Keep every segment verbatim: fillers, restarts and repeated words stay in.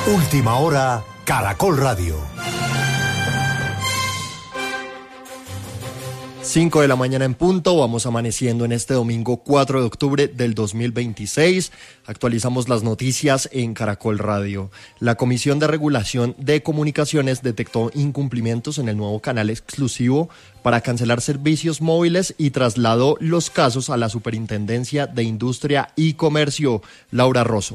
Última hora, Caracol Radio. cinco de la mañana en punto, vamos amaneciendo en este domingo cuatro de octubre del dos mil veintiséis. Actualizamos las noticias en Caracol Radio. La Comisión de Regulación de Comunicaciones detectó incumplimientos en el nuevo canal exclusivo para cancelar servicios móviles y trasladó los casos a la Superintendencia de Industria y Comercio. Laura Rosso.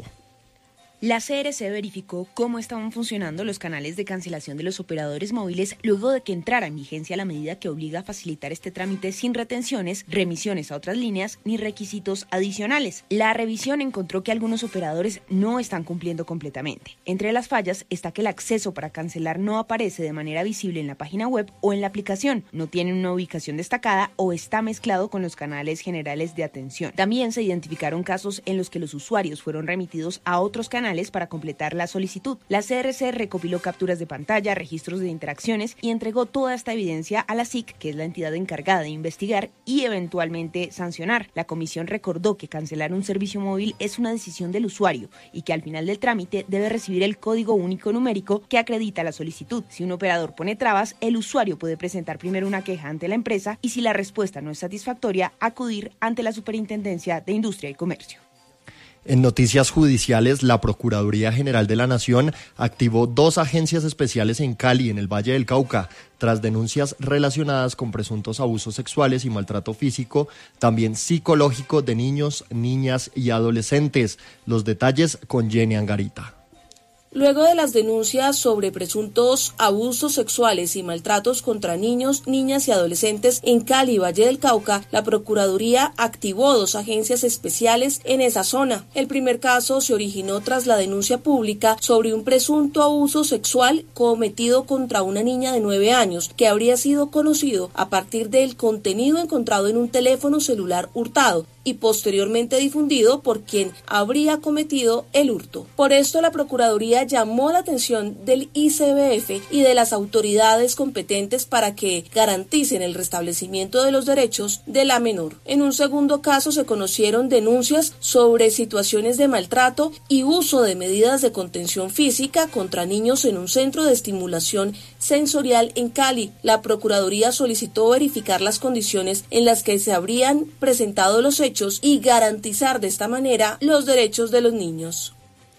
La C R C verificó cómo estaban funcionando los canales de cancelación de los operadores móviles luego de que entrara en vigencia la medida que obliga a facilitar este trámite sin retenciones, remisiones a otras líneas ni requisitos adicionales. La revisión encontró que algunos operadores no están cumpliendo completamente. Entre las fallas está que el acceso para cancelar no aparece de manera visible en la página web o en la aplicación, no tiene una ubicación destacada o está mezclado con los canales generales de atención. También se identificaron casos en los que los usuarios fueron remitidos a otros canales para completar la solicitud. La C R C recopiló capturas de pantalla, registros de interacciones y entregó toda esta evidencia a la S I C, que es la entidad encargada de investigar y eventualmente sancionar. La comisión recordó que cancelar un servicio móvil es una decisión del usuario y que al final del trámite debe recibir el código único numérico que acredita la solicitud. Si un operador pone trabas, el usuario puede presentar primero una queja ante la empresa y si la respuesta no es satisfactoria, acudir ante la Superintendencia de Industria y Comercio. En noticias judiciales, la Procuraduría General de la Nación activó dos agencias especiales en Cali, en el Valle del Cauca, tras denuncias relacionadas con presuntos abusos sexuales y maltrato físico, también psicológico de niños, niñas y adolescentes. Los detalles con Jenny Angarita. Luego de las denuncias sobre presuntos abusos sexuales y maltratos contra niños, niñas y adolescentes en Cali y Valle del Cauca, la Procuraduría activó dos agencias especiales en esa zona. El primer caso se originó tras la denuncia pública sobre un presunto abuso sexual cometido contra una niña de nueve años, que habría sido conocido a partir del contenido encontrado en un teléfono celular hurtado y posteriormente difundido por quien habría cometido el hurto. Por esto, la Procuraduría llamó la atención del I C B F y de las autoridades competentes para que garanticen el restablecimiento de los derechos de la menor. En un segundo caso se conocieron denuncias sobre situaciones de maltrato y uso de medidas de contención física contra niños en un centro de estimulación sensorial en Cali. La Procuraduría solicitó verificar las condiciones en las que se habrían presentado los hechos y garantizar de esta manera los derechos de los niños.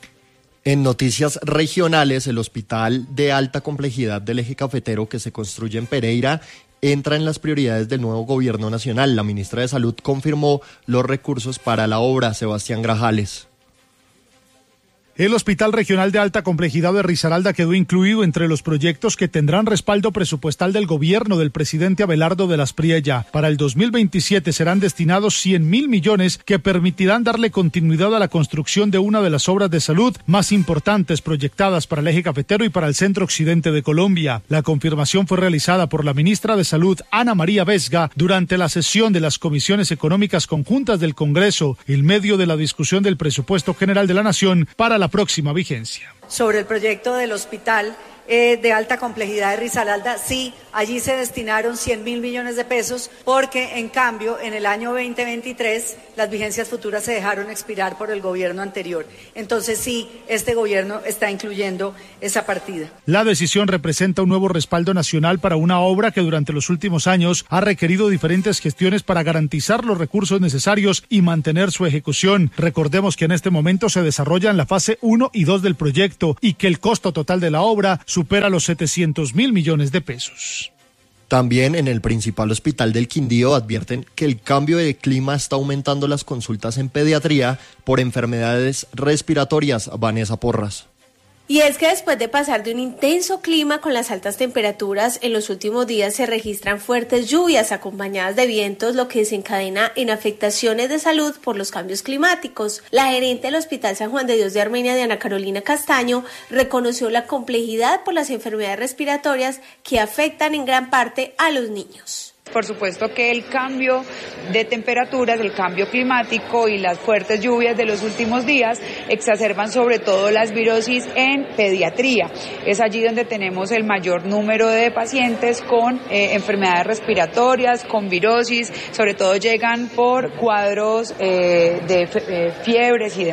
En noticias regionales, el hospital de alta complejidad del eje cafetero que se construye en Pereira entra en las prioridades del nuevo gobierno nacional. La ministra de Salud confirmó los recursos para la obra. Sebastián Grajales. El Hospital Regional de Alta Complejidad de Risaralda quedó incluido entre los proyectos que tendrán respaldo presupuestal del gobierno del presidente Abelardo de las Priella. Para el dos mil veintisiete serán destinados cien mil millones que permitirán darle continuidad a la construcción de una de las obras de salud más importantes proyectadas para el eje cafetero y para el centro occidente de Colombia. La confirmación fue realizada por la ministra de Salud, Ana María Vesga, durante la sesión de las comisiones económicas conjuntas del Congreso, en medio de la discusión del presupuesto general de la Nación para la la próxima vigencia. Sobre el proyecto del hospital eh, de alta complejidad de Risaralda, sí, allí se destinaron cien mil millones de pesos porque en cambio en el año veinte veintitrés las vigencias futuras se dejaron expirar por el gobierno anterior. Entonces sí, este gobierno está incluyendo esa partida. La decisión representa un nuevo respaldo nacional para una obra que durante los últimos años ha requerido diferentes gestiones para garantizar los recursos necesarios y mantener su ejecución. Recordemos que en este momento se desarrollan la fase uno y dos del proyecto y que el costo total de la obra supera los setecientos mil millones de pesos. También en el principal hospital del Quindío advierten que el cambio de clima está aumentando las consultas en pediatría por enfermedades respiratorias. Vanessa Porras. Y es que después de pasar de un intenso clima con las altas temperaturas, en los últimos días se registran fuertes lluvias acompañadas de vientos, lo que desencadena en afectaciones de salud por los cambios climáticos. La gerente del Hospital San Juan de Dios de Armenia, Diana Carolina Castaño, reconoció la complejidad por las enfermedades respiratorias que afectan en gran parte a los niños. Por supuesto que el cambio de temperaturas, el cambio climático y las fuertes lluvias de los últimos días exacerban sobre todo las virosis en pediatría. Es allí donde tenemos el mayor número de pacientes con eh, enfermedades respiratorias, con virosis, sobre todo llegan por cuadros eh, de eh, fiebres y demás.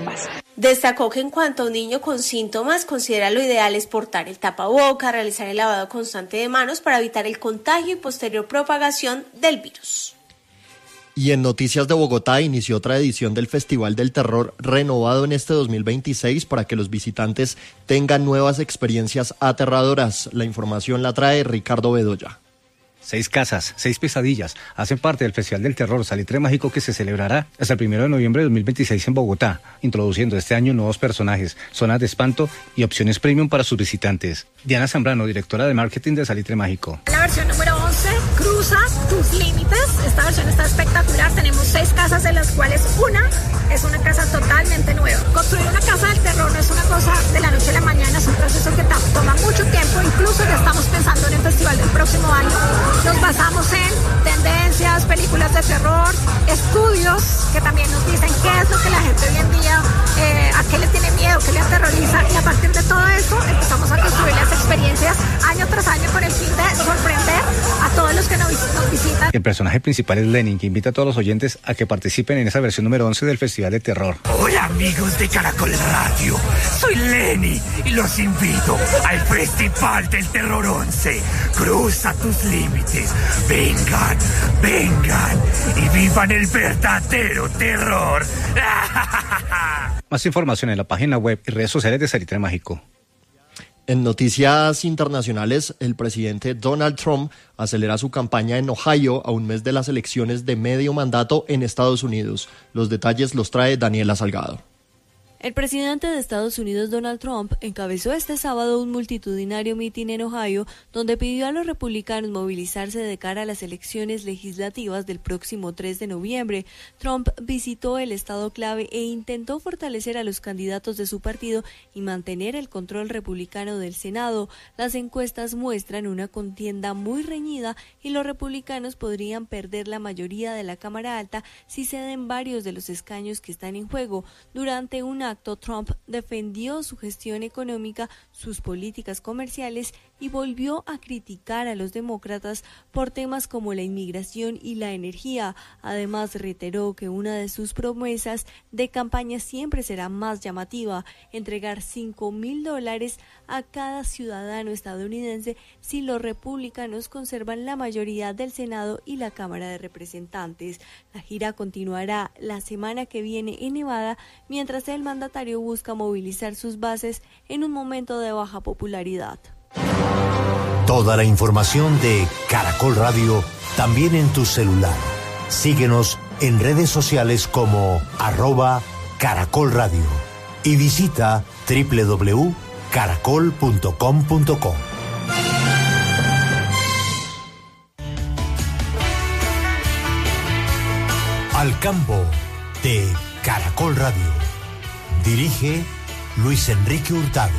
Destacó que en cuanto a un niño con síntomas, considera lo ideal es portar el tapaboca, realizar el lavado constante de manos para evitar el contagio y posterior propagación del virus. Y en Noticias de Bogotá inició otra edición del Festival del Terror renovado en este dos mil veintiséis para que los visitantes tengan nuevas experiencias aterradoras. La información la trae Ricardo Bedoya. Seis casas, seis pesadillas, hacen parte del Festival del Terror Salitre Mágico que se celebrará hasta el primero de noviembre de dos mil veintiséis en Bogotá, introduciendo este año nuevos personajes, zonas de espanto y opciones premium para sus visitantes. Diana Zambrano, directora de marketing de Salitre Mágico. La versión número once cruza tus límites. Esta versión está espectacular. Tenemos seis casas, de las cuales una es una casa totalmente nueva. Construir una casa del terror no es una cosa de la noche a la mañana, es un proceso que toma mucho tiempo. Incluso ya estamos pensando en el festival del próximo año. Nos basamos en tendencias, películas de terror, estudios que también nos dicen qué es lo que la gente hoy en día, eh, a qué le tiene miedo, qué le aterroriza, y a partir de todo eso empezamos a construir las experiencias año tras año con el fin de sorprender a todos los que nos, nos visitan. El personaje principal es Lenin, que invita a todos los oyentes a que participen en esa versión número once del Festival de Terror. Hola amigos de Caracol Radio, soy Lenny y los invito al Festival del Terror once. Cruza tus límites, vengan, vengan y vivan el verdadero terror. Más información en la página web y redes sociales de Salitre Mágico. En noticias internacionales, el presidente Donald Trump acelera su campaña en Ohio a un mes de las elecciones de medio mandato en Estados Unidos. Los detalles los trae Daniela Salgado. El presidente de Estados Unidos, Donald Trump, encabezó este sábado un multitudinario mitin en Ohio, donde pidió a los republicanos movilizarse de cara a las elecciones legislativas del próximo tres de noviembre. Trump visitó el estado clave e intentó fortalecer a los candidatos de su partido y mantener el control republicano del Senado. Las encuestas muestran una contienda muy reñida y los republicanos podrían perder la mayoría de la Cámara Alta si ceden varios de los escaños que están en juego. Durante una acto, Trump defendió su gestión económica, sus políticas comerciales y volvió a criticar a los demócratas por temas como la inmigración y la energía. Además, reiteró que una de sus promesas de campaña siempre será más llamativa: entregar cinco mil dólares a cada ciudadano estadounidense si los republicanos conservan la mayoría del Senado y la Cámara de Representantes. La gira continuará la semana que viene en Nevada, mientras el mandatario busca movilizar sus bases en un momento de baja popularidad. Toda la información de Caracol Radio también en tu celular. Síguenos en redes sociales como arroba Caracol Radio y visita doble u doble u doble u punto caracol punto com punto co. Al campo de Caracol Radio. Dirige Luis Enrique Hurtado.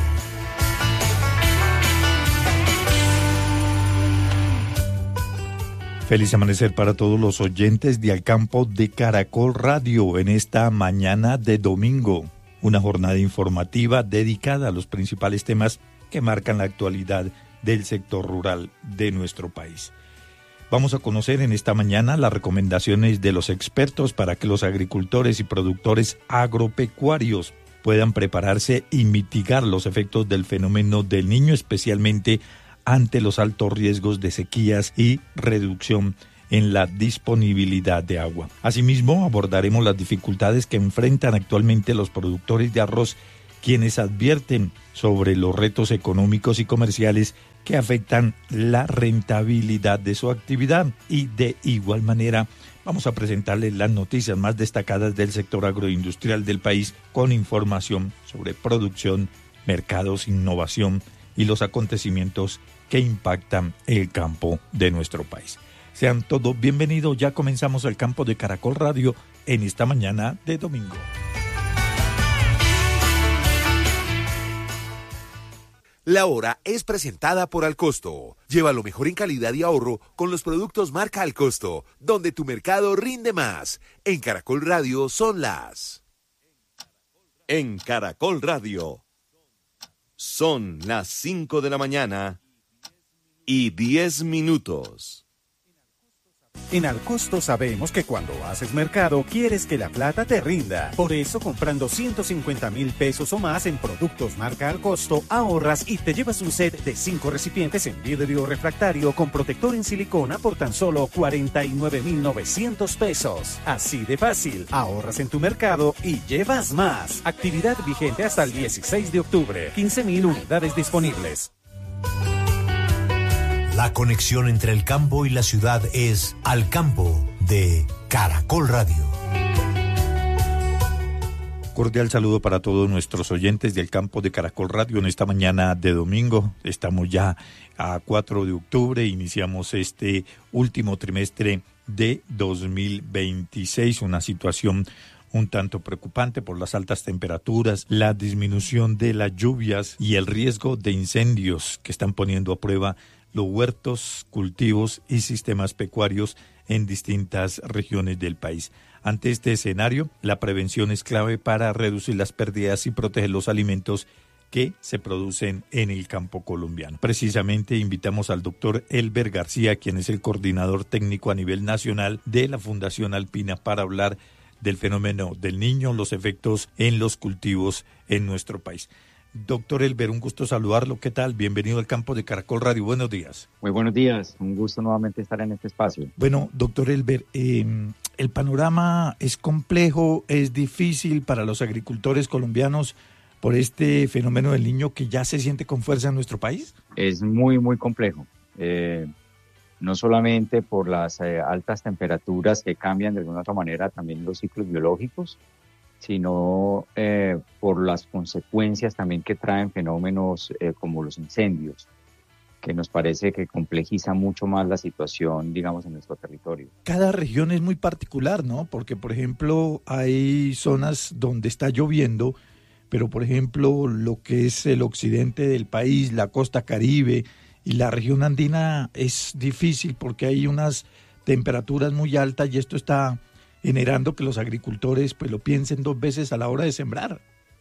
Feliz amanecer para todos los oyentes de Al Campo de Caracol Radio en esta mañana de domingo. Una jornada informativa dedicada a los principales temas que marcan la actualidad del sector rural de nuestro país. Vamos a conocer en esta mañana las recomendaciones de los expertos para que los agricultores y productores agropecuarios puedan prepararse y mitigar los efectos del fenómeno del Niño, especialmente ante los altos riesgos de sequías y reducción en la disponibilidad de agua. Asimismo, abordaremos las dificultades que enfrentan actualmente los productores de arroz, quienes advierten sobre los retos económicos y comerciales que afectan la rentabilidad de su actividad. Y de igual manera, vamos a presentarles las noticias más destacadas del sector agroindustrial del país, con información sobre producción, mercados, innovación y los acontecimientos que impactan el campo de nuestro país. Sean todos bienvenidos, ya comenzamos el Campo de Caracol Radio en esta mañana de domingo. La hora es presentada por Alcosto. Lleva lo mejor en calidad y ahorro con los productos marca Alcosto, donde tu mercado rinde más. En Caracol Radio son las... En Caracol Radio son las cinco de la mañana y diez minutos. En Alcosto sabemos que cuando haces mercado quieres que la plata te rinda. Por eso, comprando ciento cincuenta mil pesos o más en productos marca Alcosto, ahorras y te llevas un set de cinco recipientes en vidrio refractario con protector en silicona por tan solo cuarenta y nueve mil novecientos pesos. Así de fácil, ahorras en tu mercado y llevas más. Actividad vigente hasta el dieciséis de octubre. quince mil unidades disponibles. La conexión entre el campo y la ciudad es Al Campo de Caracol Radio. Cordial saludo para todos nuestros oyentes del campo de Caracol Radio en esta mañana de domingo. Estamos ya a cuatro de octubre, iniciamos este último trimestre de dos mil veintiséis, una situación un tanto preocupante por las altas temperaturas, la disminución de las lluvias y el riesgo de incendios que están poniendo a prueba los huertos, cultivos y sistemas pecuarios en distintas regiones del país. Ante este escenario, la prevención es clave para reducir las pérdidas y proteger los alimentos que se producen en el campo colombiano. Precisamente invitamos al doctor Elber García, quien es el coordinador técnico a nivel nacional de la Fundación Alpina, para hablar del fenómeno del Niño, los efectos en los cultivos en nuestro país. Doctor Elber, un gusto saludarlo. ¿Qué tal? Bienvenido al campo de Caracol Radio. Buenos días. Muy buenos días. Un gusto nuevamente estar en este espacio. Bueno, doctor Elber, eh, el panorama es complejo, es difícil para los agricultores colombianos por este fenómeno del Niño que ya se siente con fuerza en nuestro país. Es muy, muy complejo. Eh, no solamente por las eh, altas temperaturas que cambian de alguna otra manera también los ciclos biológicos, sino eh, por las consecuencias también que traen fenómenos eh, como los incendios, que nos parece que complejiza mucho más la situación, digamos, en nuestro territorio. Cada región es muy particular, ¿no? Porque, por ejemplo, hay zonas donde está lloviendo, pero, por ejemplo, lo que es el occidente del país, la costa Caribe y la región andina es difícil porque hay unas temperaturas muy altas y esto está generando que los agricultores pues lo piensen dos veces a la hora de sembrar.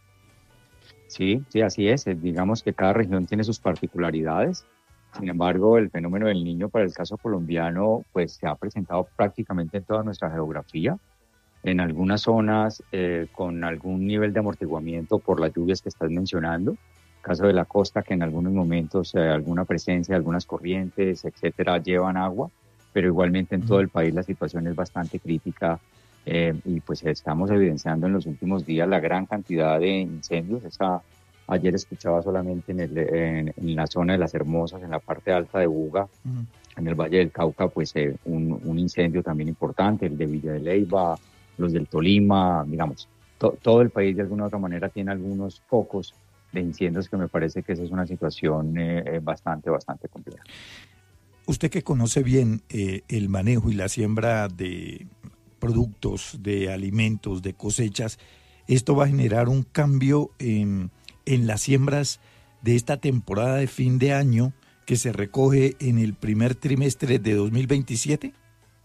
Sí, sí, así es. Digamos que cada región tiene sus particularidades. Sin embargo, el fenómeno del Niño para el caso colombiano pues se ha presentado prácticamente en toda nuestra geografía. En algunas zonas eh, con algún nivel de amortiguamiento por las lluvias que estás mencionando. Caso de la costa, que en algunos momentos eh, alguna presencia, algunas corrientes, etcétera, llevan agua. Pero igualmente en todo el país la situación es bastante crítica eh, y pues estamos evidenciando en los últimos días la gran cantidad de incendios. Esa, ayer escuchaba solamente en, el, en, en la zona de Las Hermosas, en la parte alta de Buga, uh-huh. en el Valle del Cauca, pues eh, un, un incendio también importante, el de Villa de Leyva, los del Tolima, digamos, to, todo el país de alguna u otra manera tiene algunos focos de incendios que me parece que esa es una situación eh, bastante, bastante compleja. Usted que conoce bien eh, el manejo y la siembra de productos, de alimentos, de cosechas, ¿esto va a generar un cambio en, en las siembras de esta temporada de fin de año que se recoge en el primer trimestre de dos mil veintisiete?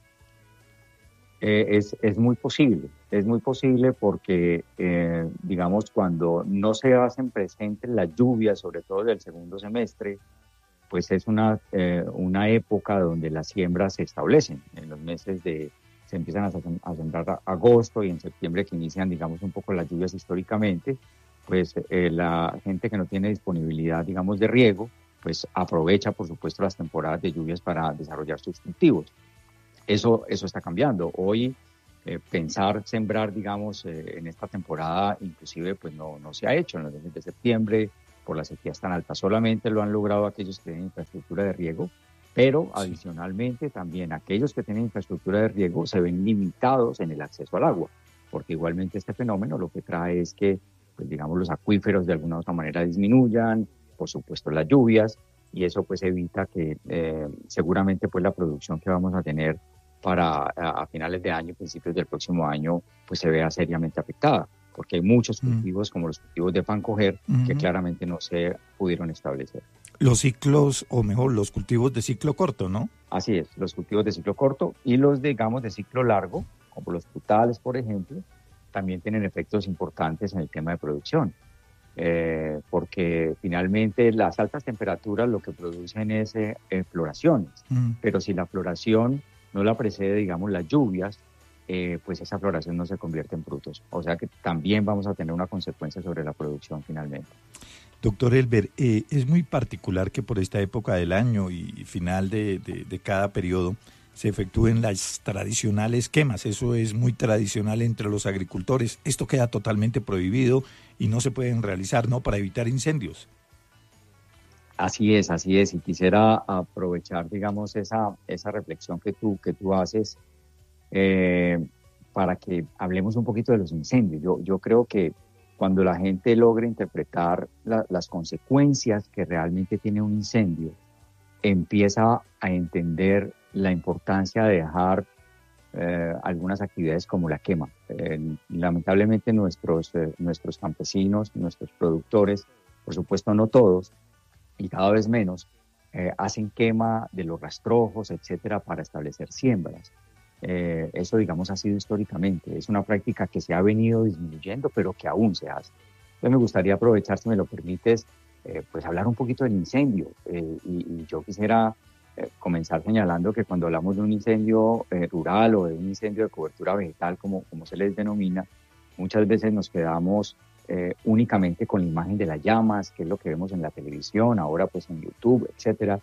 Eh, es, es muy posible, es muy posible porque, eh, digamos, cuando no se hacen presentes las lluvias, sobre todo del segundo semestre, pues es una, eh, una época donde las siembras se establecen. En los meses de, se empiezan a, a sembrar a agosto y en septiembre que inician, digamos, un poco las lluvias históricamente, pues eh, la gente que no tiene disponibilidad, digamos, de riego, pues aprovecha, por supuesto, las temporadas de lluvias para desarrollar sus cultivos. Eso, eso está cambiando. Hoy eh, pensar sembrar, digamos, eh, en esta temporada, inclusive, pues no, no se ha hecho en los meses de septiembre, por las sequías tan altas. Solamente lo han logrado aquellos que tienen infraestructura de riego, pero adicionalmente también aquellos que tienen infraestructura de riego se ven limitados en el acceso al agua, porque igualmente este fenómeno lo que trae es que, pues digamos, los acuíferos de alguna u otra manera disminuyan, por supuesto las lluvias, y eso pues evita que eh, seguramente pues la producción que vamos a tener para a, a finales de año, principios del próximo año, pues se vea seriamente afectada, porque hay muchos cultivos, mm. como los cultivos de pancoger, mm-hmm. que claramente no se pudieron establecer. Los ciclos, o mejor, los cultivos de ciclo corto, ¿no? Así es, los cultivos de ciclo corto y los, digamos, de ciclo largo, como los frutales, por ejemplo, también tienen efectos importantes en el tema de producción, eh, porque finalmente las altas temperaturas lo que producen es eh, floraciones, mm. pero si la floración no la precede, digamos, las lluvias, eh, pues esa floración no se convierte en frutos. O sea que también vamos a tener una consecuencia sobre la producción finalmente. Doctor Elber, eh, es muy particular que por esta época del año y final de, de, de cada periodo se efectúen las tradicionales quemas. Eso es muy tradicional entre los agricultores. Esto queda totalmente prohibido y no se pueden realizar, ¿no?, para evitar incendios. Así es, así es. Y quisiera aprovechar, digamos, esa, esa reflexión que tú, que tú haces eh, para que hablemos un poquito de los incendios. Yo, yo creo que cuando la gente logra interpretar la, las consecuencias que realmente tiene un incendio, empieza a entender la importancia de dejar eh, algunas actividades como la quema. Eh, lamentablemente nuestros, eh, nuestros campesinos, nuestros productores, por supuesto no todos, y cada vez menos, eh, hacen quema de los rastrojos, etcétera, para establecer siembras. Eh, eso, digamos, ha sido históricamente. Es una práctica que se ha venido disminuyendo, pero que aún se hace. Entonces me gustaría aprovechar, si me lo permites, eh, pues hablar un poquito del incendio. Eh, y, y yo quisiera eh, comenzar señalando que cuando hablamos de un incendio eh, rural o de un incendio de cobertura vegetal, como, como se les denomina, muchas veces nos quedamos Eh, únicamente con la imagen de las llamas, que es lo que vemos en la televisión, ahora pues en YouTube, etcétera,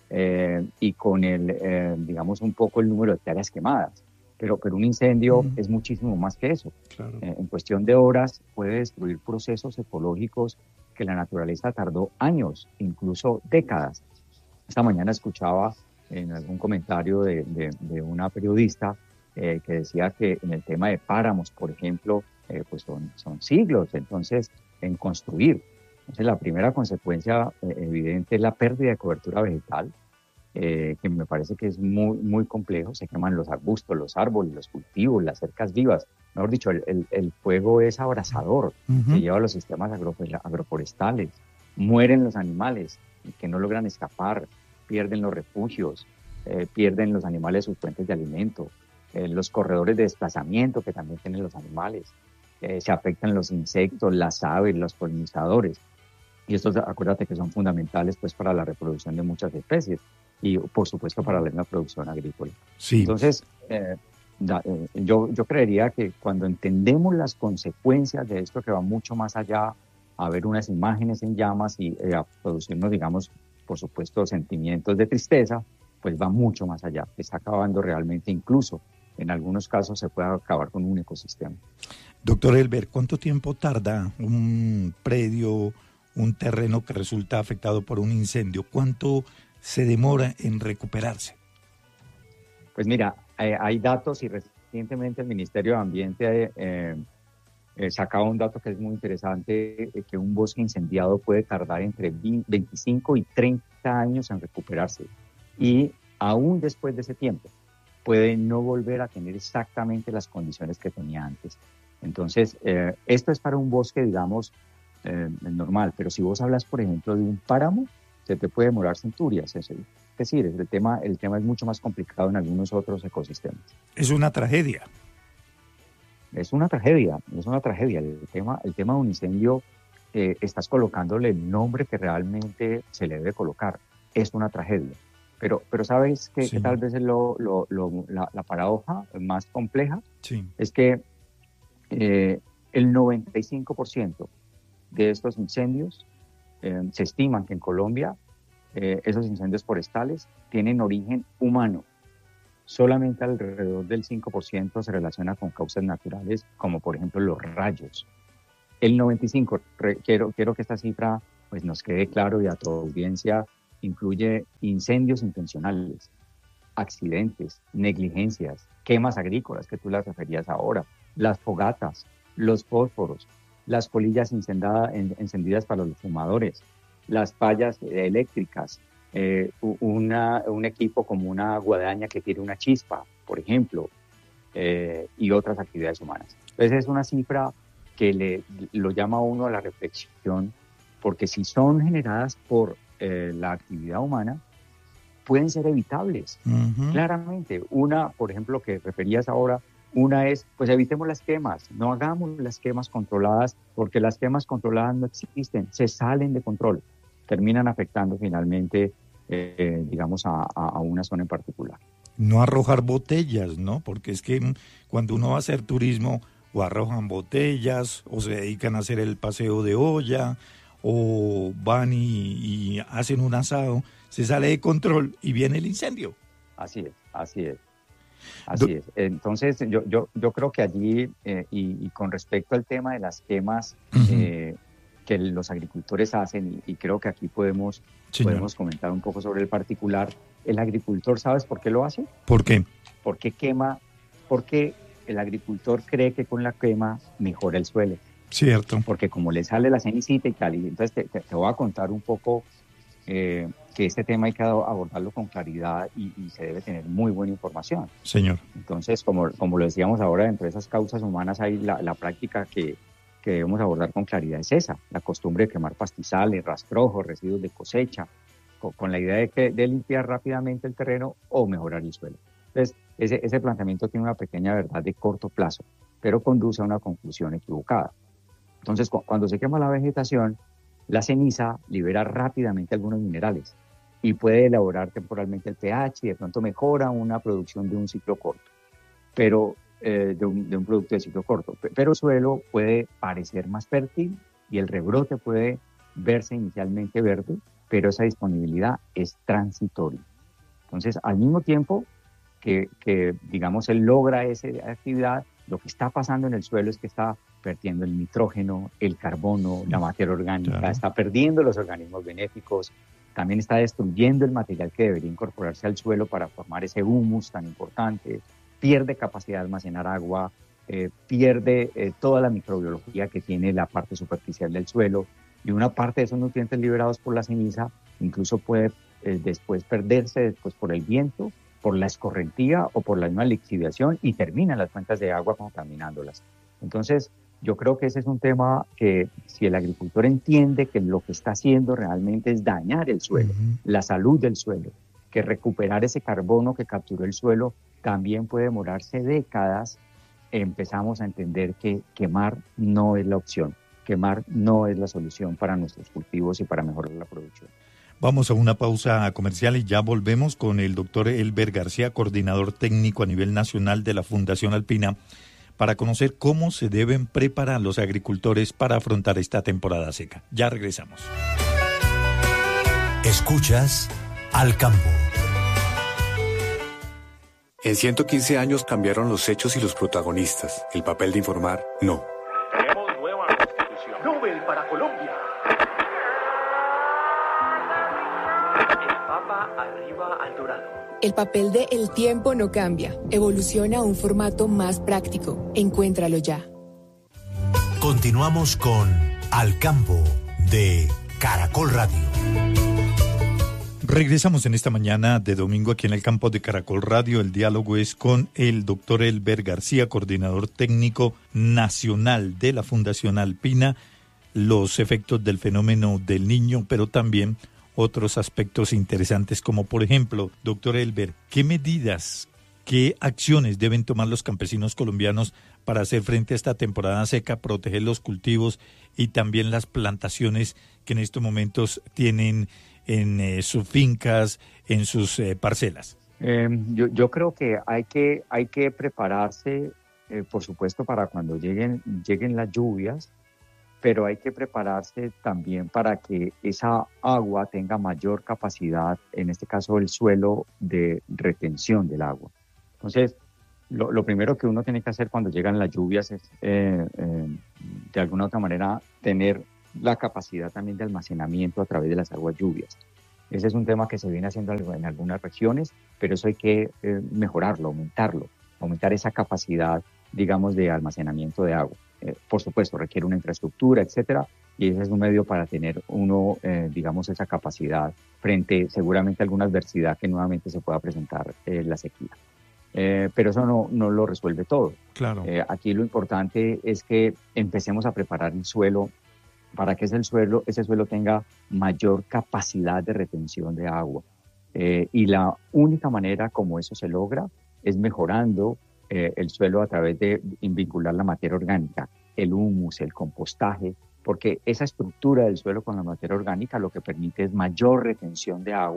eh, y con el, eh, digamos, un poco el número de hectáreas quemadas. Pero, pero un incendio mm. es muchísimo más que eso. Claro. Eh, en cuestión de horas puede destruir procesos ecológicos que la naturaleza tardó años, incluso décadas. Esta mañana escuchaba en algún comentario de, de, de una periodista eh, que decía que en el tema de páramos, por ejemplo, Eh, pues son, son siglos, entonces, en construir. Entonces, la primera consecuencia eh, evidente es la pérdida de cobertura vegetal, eh, que me parece que es muy, muy complejo. Se queman los arbustos, los árboles, los cultivos, las cercas vivas. Mejor dicho, el, el, el fuego es abrasador, uh-huh. que lleva a los sistemas agro, agroforestales. Mueren los animales que no logran escapar, pierden los refugios, eh, pierden los animales sus fuentes de alimento, eh, los corredores de desplazamiento que también tienen los animales. Eh, se afectan los insectos, las aves, los polinizadores. Y estos, acuérdate que son fundamentales pues para la reproducción de muchas especies y, por supuesto, para la producción agrícola. Sí. Entonces, eh, da, eh, yo, yo creería que cuando entendemos las consecuencias de esto, que va mucho más allá a ver unas imágenes en llamas y eh, a producirnos, digamos, por supuesto, sentimientos de tristeza, pues va mucho más allá. Está acabando realmente, incluso en algunos casos se puede acabar con un ecosistema. Doctor Elber, ¿cuánto tiempo tarda un predio, un terreno que resulta afectado por un incendio? ¿Cuánto se demora en recuperarse? Pues mira, eh, hay datos y recientemente el Ministerio de Ambiente eh, eh, sacaba un dato que es muy interesante, eh, que un bosque incendiado puede tardar entre veinticinco y treinta años en recuperarse. Y aún después de ese tiempo, puede no volver a tener exactamente las condiciones que tenía antes. Entonces, eh, esto es para un bosque, digamos, eh, normal, pero si vos hablas, por ejemplo, de un páramo, se te puede demorar centurias. Es decir, el tema, el tema es mucho más complicado en algunos otros ecosistemas. Es una tragedia. Es una tragedia, es una tragedia. El tema, el tema de un incendio, eh, estás colocándole el nombre que realmente se le debe colocar. Es una tragedia. Pero, pero ¿sabes qué, sí. que tal vez es lo, lo, lo, la, la paradoja más compleja? Sí. Es que eh, el noventa y cinco por ciento de estos incendios, eh, se estiman que en Colombia, eh, esos incendios forestales tienen origen humano. Solamente alrededor del cinco por ciento se relaciona con causas naturales, como por ejemplo los rayos. El noventa y cinco por ciento, quiero, quiero que esta cifra pues, nos quede claro y a tu audiencia, incluye incendios intencionales, accidentes, negligencias, quemas agrícolas, que tú las referías ahora, las fogatas, los fósforos, las colillas encendidas para los fumadores, las fallas eléctricas, eh, una, un equipo como una guadaña que tire una chispa, por ejemplo, eh, y otras actividades humanas. Entonces es una cifra que le, lo llama a uno a la reflexión, porque si son generadas por eh, la actividad humana, pueden ser evitables, uh-huh. claramente. Una, por ejemplo, que referías ahora, una es, pues evitemos las quemas, no hagamos las quemas controladas, porque las quemas controladas no existen, se salen de control, terminan afectando finalmente, eh, digamos, a, a una zona en particular. no arrojar botellas, ¿no? Porque es que cuando uno va a hacer turismo, o arrojan botellas, o se dedican a hacer el paseo de olla, o van y, y hacen un asado, se sale de control y viene el incendio. Así es, así es. Así Do- es. Entonces, yo, yo, yo creo que allí, eh, y, y con respecto al tema de las quemas uh-huh. eh, que los agricultores hacen, y, y creo que aquí podemos, podemos comentar un poco sobre el particular, el agricultor, ¿sabes por qué lo hace? ¿Por qué? Porque quema, porque el agricultor cree que con la quema mejora el suelo. Cierto. Porque como le sale la cenicita y tal, y entonces te, te, te voy a contar un poco eh, que este tema hay que abordarlo con claridad y, y se debe tener muy buena información. Señor. Entonces, como, como lo decíamos ahora, dentro de esas causas humanas hay la, la práctica que, que debemos abordar con claridad, es esa, la costumbre de quemar pastizales, rastrojos, residuos de cosecha, con, con la idea de, que, de limpiar rápidamente el terreno o mejorar el suelo. Entonces, ese, ese planteamiento tiene una pequeña verdad de corto plazo, pero conduce a una conclusión equivocada. Entonces, cu- cuando se quema la vegetación, la ceniza libera rápidamente algunos minerales y puede elaborar temporalmente el pH y de pronto mejora una producción de un ciclo corto, pero eh, de, un, de un producto de ciclo corto. Pero el suelo puede parecer más fértil y el rebrote puede verse inicialmente verde, pero esa disponibilidad es transitoria. Entonces, al mismo tiempo que, que digamos, él logra esa actividad, lo que está pasando en el suelo es que está perdiendo el nitrógeno, el carbono, la materia orgánica, claro. Está perdiendo los organismos benéficos, también está destruyendo el material que debería incorporarse al suelo para formar ese humus tan importante, pierde capacidad de almacenar agua, eh, pierde eh, toda la microbiología que tiene la parte superficial del suelo, y una parte de esos nutrientes liberados por la ceniza incluso puede eh, después perderse después por el viento, por la escorrentía o por la misma lixiviación, y terminan las fuentes de agua contaminándolas. Entonces, yo creo que ese es un tema que si el agricultor entiende que lo que está haciendo realmente es dañar el suelo, uh-huh. la salud del suelo, que recuperar ese carbono que capturó el suelo también puede demorarse décadas, empezamos a entender que quemar no es la opción, quemar no es la solución para nuestros cultivos y para mejorar la producción. Vamos a una pausa comercial y ya volvemos con el doctor Elber García, coordinador técnico a nivel nacional de la Fundación Alpina, para conocer cómo se deben preparar los agricultores para afrontar esta temporada seca. Ya regresamos. Escuchas Al Campo. En ciento quince años cambiaron los hechos y los protagonistas. El papel de informar, no. Tenemos nueva constitución. Nobel para Colombia. El Papa arriba al dorado. El papel de El Tiempo no cambia. Evoluciona a un formato más práctico. Encuéntralo ya. Continuamos con Al Campo de Caracol Radio. Regresamos en esta mañana de domingo aquí en el campo de Caracol Radio. El diálogo es con el doctor Elber García, coordinador técnico nacional de la Fundación Alpina, los efectos del fenómeno del Niño, pero también otros aspectos interesantes como, por ejemplo, doctor Elber, ¿qué medidas, qué acciones deben tomar los campesinos colombianos para hacer frente a esta temporada seca, proteger los cultivos y también las plantaciones que en estos momentos tienen en eh, sus fincas, en sus eh, parcelas? Eh, yo, yo creo que hay que, hay que prepararse, eh, por supuesto, para cuando lleguen, lleguen las lluvias, pero hay que prepararse también para que esa agua tenga mayor capacidad, en este caso el suelo, de retención del agua. Entonces, lo, lo primero que uno tiene que hacer cuando llegan las lluvias es, eh, eh, de alguna u otra manera, tener la capacidad también de almacenamiento a través de las aguas lluvias. Ese es un tema que se viene haciendo en algunas regiones, pero eso hay que eh, mejorarlo, aumentarlo, aumentar esa capacidad, digamos, de almacenamiento de agua. Eh, por supuesto, requiere una infraestructura, etcétera, y ese es un medio para tener uno, eh, digamos, esa capacidad frente seguramente a alguna adversidad que nuevamente se pueda presentar eh, la sequía. Eh, pero eso no, no lo resuelve todo. Claro. Eh, aquí lo importante es que empecemos a preparar el suelo para que ese suelo, ese suelo tenga mayor capacidad de retención de agua. Eh, y la única manera como eso se logra es mejorando Eh, el suelo a través de vincular la materia orgánica, el humus, el compostaje, porque esa estructura del suelo con la materia orgánica lo que permite es mayor retención de agua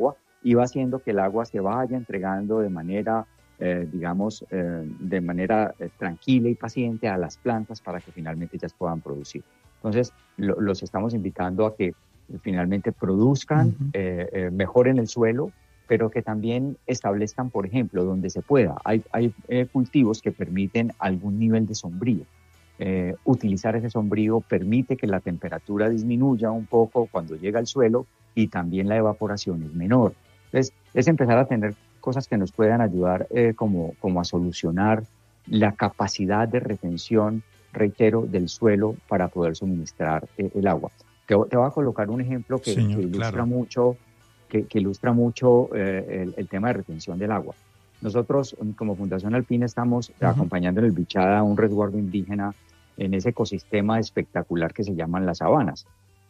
y va haciendo que el agua se vaya entregando de manera, eh, digamos, eh, de manera eh, tranquila y paciente a las plantas para que finalmente ellas puedan producir. Entonces, lo, los estamos invitando a que eh, finalmente produzcan, uh-huh. eh, eh, mejoren el suelo, pero que también establezcan, por ejemplo, donde se pueda. Hay, hay eh, cultivos que permiten algún nivel de sombrío. Eh, utilizar ese sombrío permite que la temperatura disminuya un poco cuando llega al suelo y también la evaporación es menor. Entonces, es empezar a tener cosas que nos puedan ayudar eh, como, como a solucionar la capacidad de retención, reitero, del suelo para poder suministrar eh, el agua. Te, te voy a colocar un ejemplo que, Señor, que ilustra claro. mucho, que, que ilustra mucho eh, el, el tema de retención del agua. Nosotros, como Fundación Alpina, estamos uh-huh. acompañando en el Bichada un resguardo indígena en ese ecosistema espectacular que se llaman las sabanas,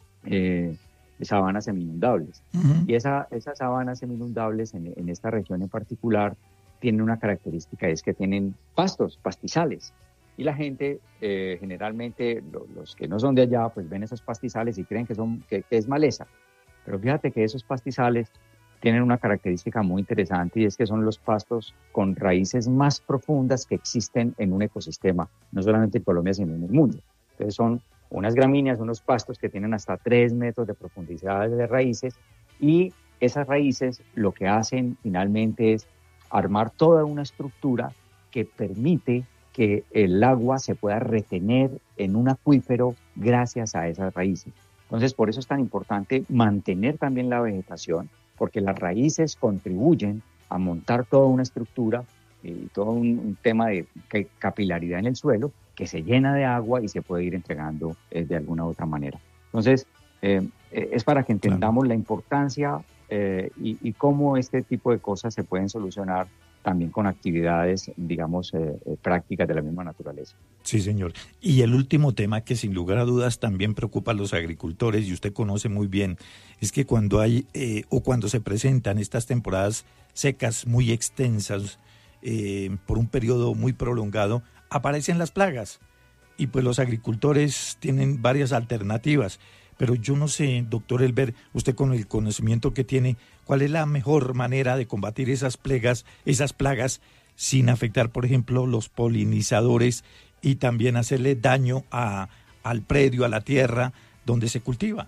eh, sabanas seminundables. Uh-huh. Y esa, esas sabanas seminundables en, en esta región en particular tienen una característica, es que tienen pastos, pastizales. Y la gente, eh, generalmente, lo, los que no son de allá, pues ven esos pastizales y creen que, son, que, que es maleza. Pero fíjate que esos pastizales tienen una característica muy interesante y es que son los pastos con raíces más profundas que existen en un ecosistema, no solamente en Colombia, sino en el mundo. Entonces son unas gramíneas, unos pastos que tienen hasta tres metros de profundidad de raíces y esas raíces lo que hacen finalmente es armar toda una estructura que permite que el agua se pueda retener en un acuífero gracias a esas raíces. Entonces, por eso es tan importante mantener también la vegetación, porque las raíces contribuyen a montar toda una estructura y todo un, un tema de capilaridad en el suelo que se llena de agua y se puede ir entregando eh, de alguna u otra manera. Entonces, eh, es para que entendamos claro. la importancia eh, y, y cómo este tipo de cosas se pueden solucionar también con actividades, digamos, eh, eh, prácticas de la misma naturaleza. Sí, señor. Y el último tema que sin lugar a dudas también preocupa a los agricultores, y usted conoce muy bien, es que cuando hay eh, o cuando se presentan estas temporadas secas muy extensas, eh, por un periodo muy prolongado, aparecen las plagas. Y pues los agricultores tienen varias alternativas. Pero yo no sé, doctor Elber, usted con el conocimiento que tiene, ¿cuál es la mejor manera de combatir esas plagas, esas plagas sin afectar, por ejemplo, los polinizadores y también hacerle daño a, al predio, a la tierra donde se cultiva?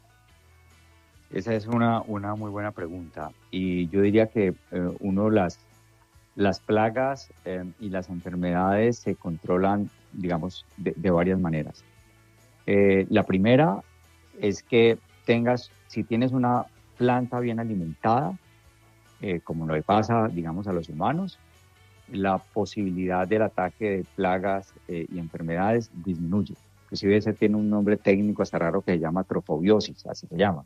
Esa es una, una muy buena pregunta. Y yo diría que eh, uno, las, las plagas eh, y las enfermedades se controlan, digamos, de, de varias maneras. Eh, la primera es que tengas, si tienes una planta bien alimentada, eh, como no le pasa, digamos, a los humanos, la posibilidad del ataque de plagas eh, y enfermedades disminuye. Inclusive ese tiene un nombre técnico hasta raro que se llama trofobiosis, así se llama.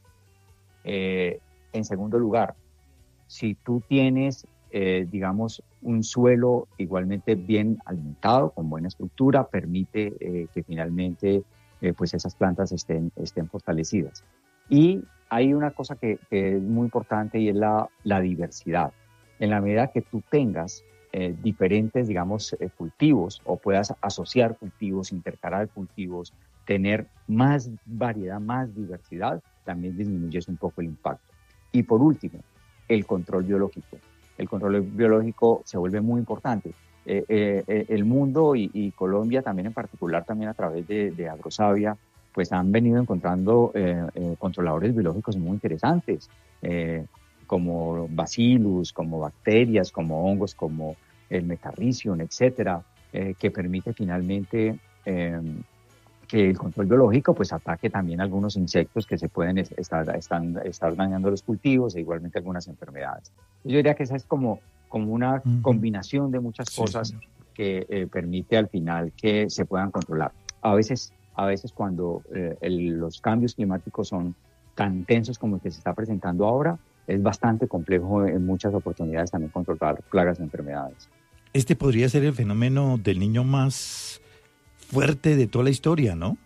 Eh, en segundo lugar, si tú tienes, eh, digamos, un suelo igualmente bien alimentado, con buena estructura, permite eh, que finalmente Eh, pues esas plantas estén, estén fortalecidas. Y hay una cosa que, que es muy importante y es la, la diversidad. En la medida que tú tengas eh, diferentes, digamos, eh, cultivos o puedas asociar cultivos, intercalar cultivos, tener más variedad, más diversidad, también disminuyes un poco el impacto. Y por último, el control biológico. El control biológico se vuelve muy importante. Eh, eh, el mundo y, y Colombia también en particular, también a través de, de Agrosavia, pues han venido encontrando eh, eh, controladores biológicos muy interesantes, eh, como bacillus, como bacterias, como hongos, como el metarricium, etcétera, eh, que permite finalmente eh, que el control biológico pues ataque también algunos insectos que se pueden estar, están, estar dañando los cultivos e igualmente algunas enfermedades. Yo diría que esa es como como una uh-huh. combinación de muchas cosas sí, que eh, permite al final que se puedan controlar. A veces, a veces cuando eh, el, los cambios climáticos son tan intensos como el que se está presentando ahora, es bastante complejo en muchas oportunidades también controlar plagas y enfermedades. Este podría ser el fenómeno del niño más fuerte de toda la historia, ¿no?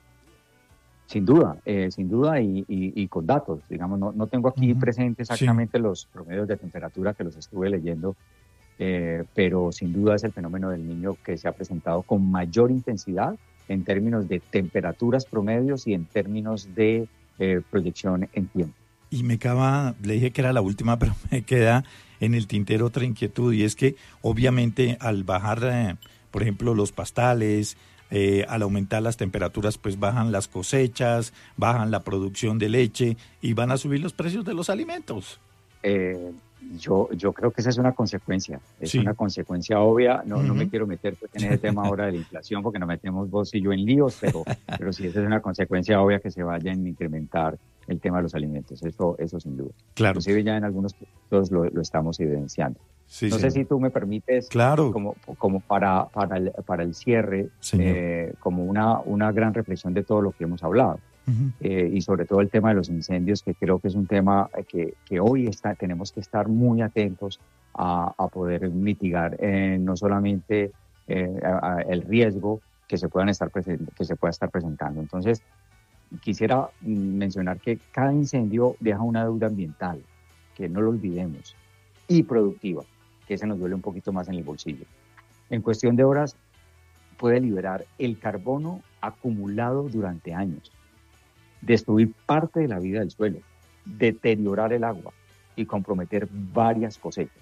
Sin duda, eh, sin duda y, y, y con datos, digamos, no, no tengo aquí uh-huh. presente exactamente sí. los promedios de temperatura que los estuve leyendo, eh, pero sin duda es el fenómeno del niño que se ha presentado con mayor intensidad en términos de temperaturas promedios y en términos de eh, proyección en tiempo. Y me acaba, le dije que era la última, pero me queda en el tintero otra inquietud, y es que obviamente al bajar, eh, por ejemplo, los pastales, eh, al aumentar las temperaturas, pues bajan las cosechas, bajan la producción de leche y van a subir los precios de los alimentos. Eh, yo, yo creo que esa es una consecuencia, es Sí. una consecuencia obvia. No, Ujú. no me quiero meter pues, en ese tema ahora de la inflación, porque nos metemos vos y yo en líos, pero, pero sí, esa es una consecuencia obvia, que se vayan a incrementar el tema de los alimentos, eso, eso sin duda. Claro. Inclusive ya en algunos puntos lo, lo estamos evidenciando. Sí, no señor. sé si tú me permites, Claro. como, como para, para, el, para el cierre, Señor. eh, como una, una gran reflexión de todo lo que hemos hablado. Ujú. Eh, y sobre todo el tema de los incendios, que creo que es un tema que, que hoy está, tenemos que estar muy atentos a, a poder mitigar eh, no solamente eh, a- a el riesgo que se, puedan estar presen- que se pueda estar presentando. Entonces, quisiera mm, mencionar que cada incendio deja una deuda ambiental, que no lo olvidemos, y productiva, que se nos duele un poquito más en el bolsillo. En cuestión de horas, puede liberar el carbono acumulado durante años, destruir parte de la vida del suelo, deteriorar el agua y comprometer varias cosechas.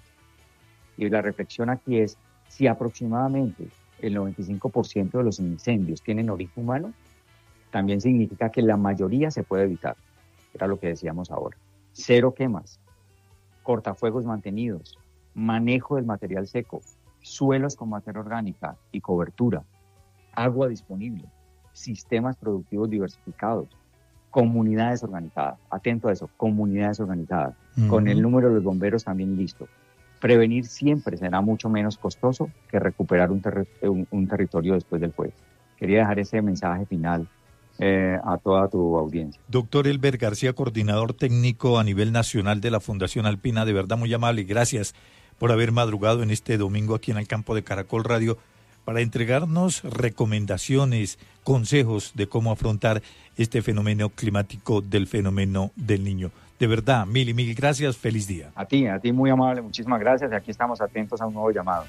Y la reflexión aquí es, si aproximadamente el noventa y cinco por ciento de los incendios tienen origen humano, también significa que la mayoría se puede evitar. Era lo que decíamos ahora. Cero quemas, cortafuegos mantenidos, manejo del material seco, suelos con materia orgánica y cobertura, agua disponible, sistemas productivos diversificados, comunidades organizadas. Atento a eso, comunidades organizadas, con Ujú. el número de los bomberos también listo. Prevenir siempre será mucho menos costoso que recuperar un, terri- un- un territorio después del fuego. Quería dejar ese mensaje final eh, a toda tu audiencia. Doctor Elber García, coordinador técnico a nivel nacional de la Fundación Alpina, de verdad muy amable y gracias por haber madrugado en este domingo aquí en el campo de Caracol Radio para entregarnos recomendaciones, consejos de cómo afrontar este fenómeno climático del fenómeno del niño. De verdad, mil y mil gracias, feliz día. A ti, a ti muy amable, muchísimas gracias y aquí estamos atentos a un nuevo llamado.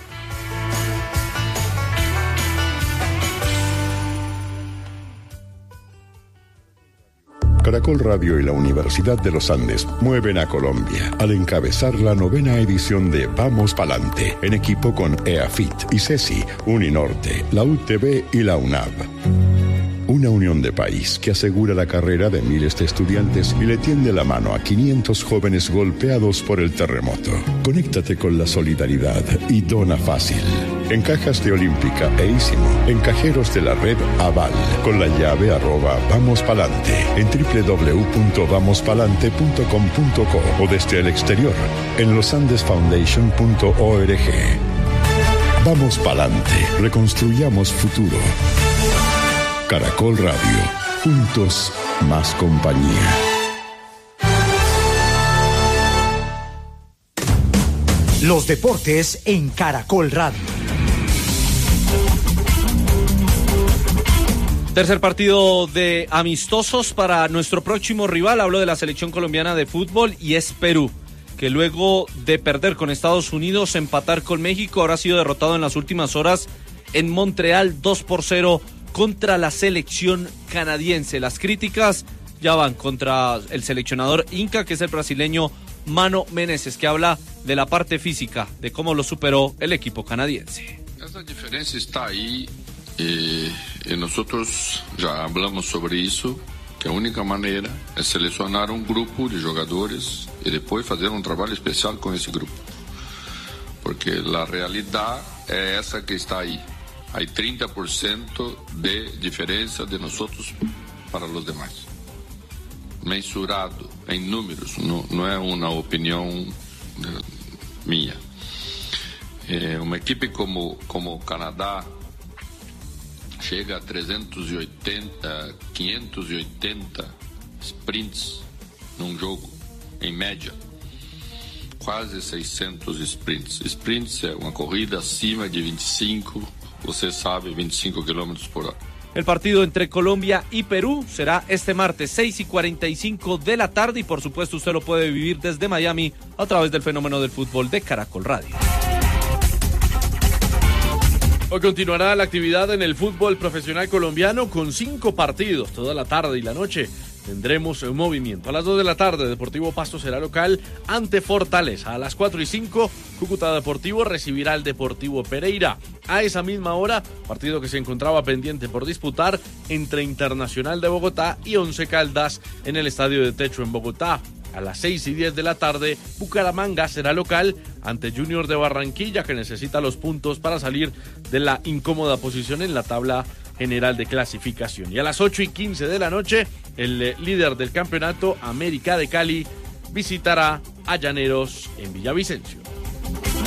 Caracol Radio y la Universidad de los Andes mueven a Colombia al encabezar la novena edición de Vamos Palante, en equipo con EAFIT, ICESI, Uninorte, la U T B y la UNAV. Una unión de país que asegura la carrera de miles de estudiantes y le tiende la mano a quinientos jóvenes golpeados por el terremoto. Conéctate con la solidaridad y dona fácil. En cajas de Olímpica e Ísimo, en cajeros de la red Aval, con la llave arroba Vamos Palante, en doble u doble u doble u punto vamos palante punto com punto co o desde el exterior, en losandesfoundation punto org. Vamos Palante, reconstruyamos futuro. Caracol Radio, juntos más compañía. Los deportes en Caracol Radio. Tercer partido de amistosos para nuestro próximo rival. Hablo de la selección colombiana de fútbol y es Perú, que luego de perder con Estados Unidos, empatar con México, ahora ha sido derrotado en las últimas horas en Montreal dos por cero contra la selección canadiense. Las críticas ya van contra el seleccionador Inca, que es el brasileño Mano Menezes, que habla de la parte física, de cómo lo superó el equipo canadiense. Esa diferencia está ahí y, y nosotros ya hablamos sobre eso, que la única manera es seleccionar un grupo de jugadores y después hacer un trabajo especial con ese grupo. Porque la realidad es esa que está ahí. Hay treinta por ciento de diferencia de nosotros para los demás. Mensurado en números, no, no es una opinión eh, mía. Eh, uma equipe como, como Canadá chega a trezentos e oitenta, quinhentos e oitenta sprints num jogo, em média. Quase seiscentos sprints. Sprints é uma corrida acima de vinte e cinco, você sabe, vinte y cinco kilómetros por hora. El partido entre Colombia y Perú será este martes seis y cuarenta y cinco de la tarde y por supuesto usted lo puede vivir desde Miami a través del fenómeno del fútbol de Caracol Radio. Hoy continuará la actividad en el fútbol profesional colombiano con cinco partidos toda la tarde y la noche. tendremos un movimiento. A las dos de la tarde, Deportivo Pasto será local ante Fortaleza. A las cuatro y cinco, Cúcuta Deportivo recibirá al Deportivo Pereira. A esa misma hora, partido que se encontraba pendiente por disputar entre Internacional de Bogotá y Once Caldas en el Estadio de Techo en Bogotá. A las seis y diez de la tarde, Bucaramanga será local ante Junior de Barranquilla, que necesita los puntos para salir de la incómoda posición en la tabla general de clasificación. Y a las ocho y quince de la noche, el líder del campeonato, América de Cali, visitará a Llaneros en Villavicencio.